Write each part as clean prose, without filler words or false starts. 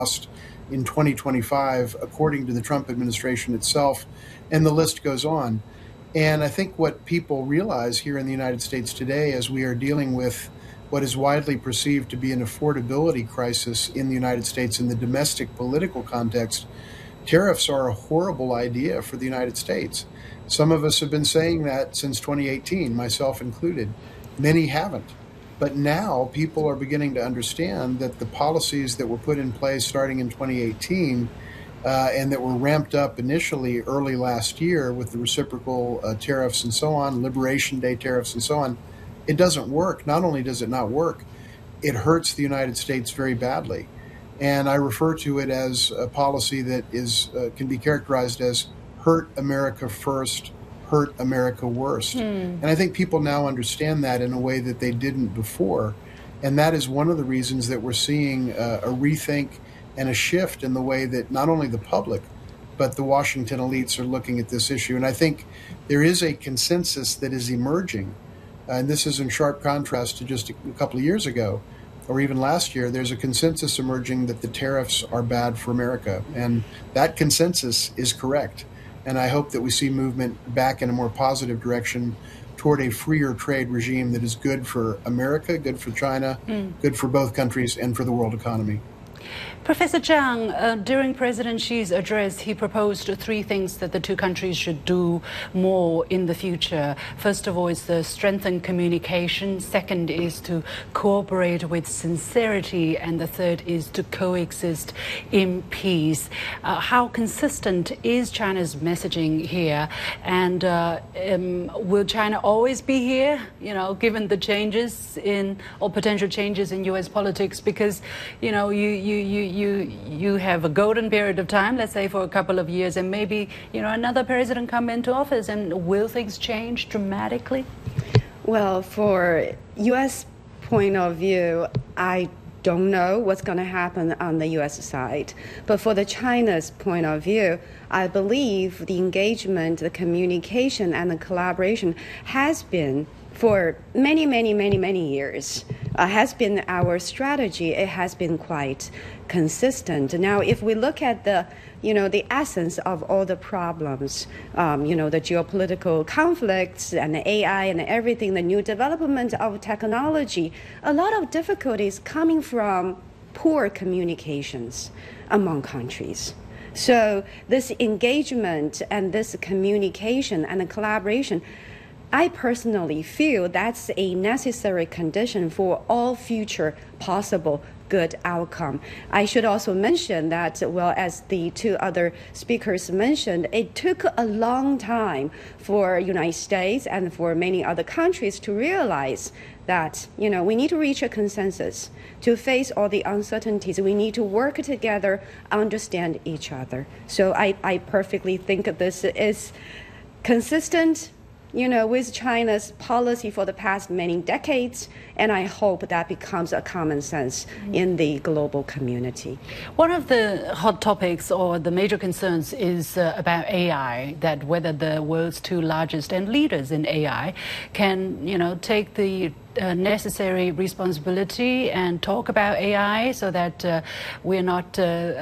in 2025, according to the Trump administration itself, and the list goes on. And I think what people realize here in the United States today, as we are dealing with what is widely perceived to be an affordability crisis in the United States in the domestic political context, tariffs are a horrible idea for the United States. Some of us have been saying that since 2018, myself included. Many haven't. But now people are beginning to understand that the policies that were put in place starting in 2018 and that were ramped up initially early last year with the reciprocal tariffs and so on, Liberation Day tariffs and so on, it doesn't work. Not only does it not work, it hurts the United States very badly. And I refer to it as a policy that can be characterized as hurt America first, hurt America worst. And I think people now understand that in a way that they didn't before. And that is one of the reasons that we're seeing a rethink and a shift in the way that not only the public, but the Washington elites are looking at this issue. And I think there is a consensus that is emerging. And this is in sharp contrast to just a couple of years ago, or even last year. There's a consensus emerging that the tariffs are bad for America. And that consensus is correct. And I hope that we see movement back in a more positive direction toward a freer trade regime that is good for America, good for China, good for both countries, and for the world economy. Professor Zhang, during President Xi's address, he proposed three things that the two countries should do more in the future. First of all is to strengthen communication. Second is to cooperate with sincerity. And the third is to coexist in peace. How consistent is China's messaging here? And will China always be here, given the changes or potential changes in U.S. politics? Because, you have a golden period of time, let's say for a couple of years, and maybe another president come into office, and will things change dramatically? Well, for U.S. point of view, I don't know what's going to happen on the U.S. side. But for the China's point of view, I believe the engagement, the communication, and the collaboration has been for many, many, many, many years, has been our strategy. It has been quite consistent. Now, if we look at the essence of all the problems, the geopolitical conflicts and the AI and everything, the new development of technology, a lot of difficulties coming from poor communications among countries. So this engagement and this communication and the collaboration, I personally feel that's a necessary condition for all future possible good outcome. I should also mention that, well, as the two other speakers mentioned, it took a long time for United States and for many other countries to realize that, we need to reach a consensus to face all the uncertainties. We need to work together, understand each other. So I perfectly think this is consistent with China's policy for the past many decades, and I hope that becomes a common sense in the global community. One of the hot topics or the major concerns is about AI, that whether the world's two largest and leaders in AI can, take the necessary responsibility and talk about AI so that we're not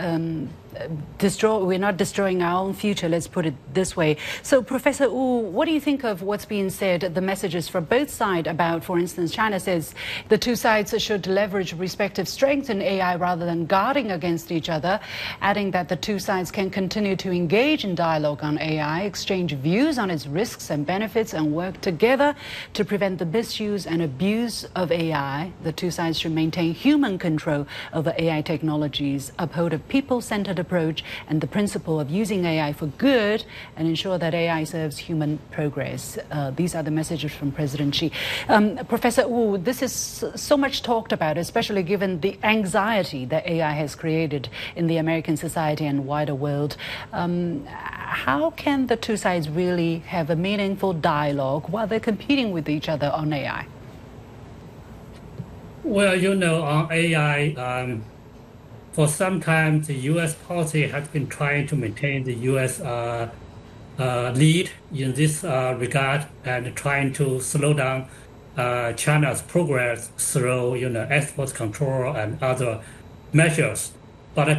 destroying our own future, let's put it this way. So, Professor Wu, what do you think of what's being said, the messages from both sides about, for instance, China says the two sides should leverage respective strengths in AI rather than guarding against each other, adding that the two sides can continue to engage in dialogue on AI, exchange views on its risks and benefits, and work together to prevent the misuse and abuse of AI. The two sides should maintain human control over AI technologies, uphold a people-centered approach and the principle of using AI for good, and ensure that AI serves human progress. These are the messages from President Xi. Professor Wu, this is so much talked about, especially given the anxiety that AI has created in the American society and wider world. How can the two sides really have a meaningful dialogue while they're competing with each other on AI? Well, on AI, for some time, the U.S. policy has been trying to maintain the U.S. Lead in this regard and trying to slow down China's progress through, export control and other measures.